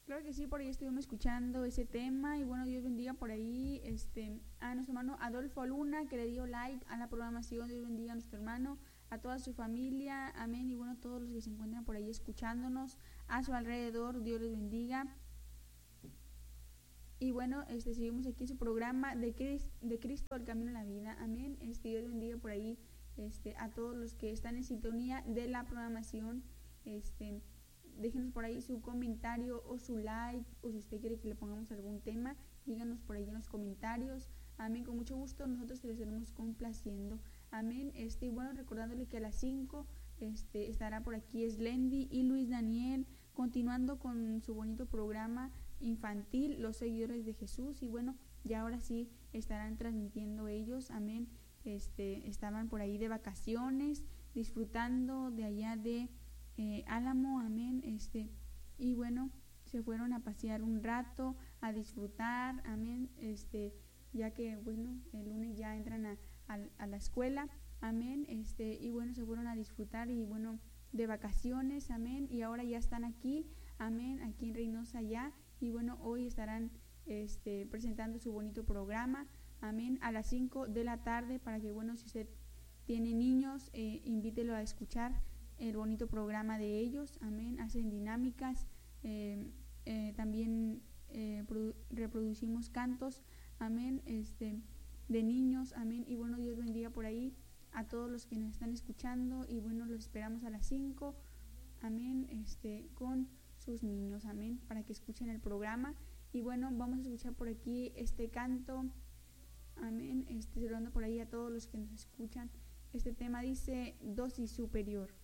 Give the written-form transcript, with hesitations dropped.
Claro que sí, por ahí estuvimos escuchando ese tema y bueno, Dios bendiga por ahí a nuestro hermano Adolfo Luna que le dio like a la programación. Dios bendiga a nuestro hermano, a toda su familia, amén. Y bueno, todos los que se encuentran por ahí escuchándonos a su alrededor, Dios les bendiga. Y bueno, seguimos aquí en su programa de Cristo, el camino a la vida, amén. Dios bendiga por ahí a todos los que están en sintonía de la programación. Déjenos por ahí su comentario o su like, o si usted quiere que le pongamos algún tema, díganos por ahí en los comentarios, amén, con mucho gusto nosotros les estaremos complaciendo, amén. Y bueno, recordándole que a las 5 estará por aquí Slendy y Luis Daniel, continuando con su bonito programa infantil, Los Seguidores de Jesús, y bueno, ya ahora sí estarán transmitiendo ellos, amén. Estaban por ahí de vacaciones, disfrutando de allá de Álamo, amén, y bueno, se fueron a pasear un rato, a disfrutar, amén, ya que bueno, el lunes ya entran a la escuela, amén, y bueno, se fueron a disfrutar y bueno, de vacaciones, amén, y ahora ya están aquí, amén, aquí en Reynosa ya, y bueno, hoy estarán presentando su bonito programa, amén, a las 5 de la tarde, para que bueno, si usted tiene niños, invítelo a escuchar el bonito programa de ellos, amén. Hacen dinámicas, también reproducimos cantos, amén, de niños, amén. Y bueno, Dios bendiga por ahí a todos los que nos están escuchando y bueno, los esperamos a las 5, amén, con sus niños, amén, para que escuchen el programa. Y bueno, vamos a escuchar por aquí este canto, amén, saludando por ahí a todos los que nos escuchan. Este tema dice dosis superior.